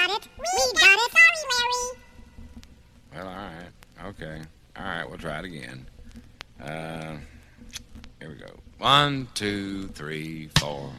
got it. We got it. Sorry, Larry. Well, all right. Okay. All right, we'll try it again. Here we go. 1, 2, 3, 4.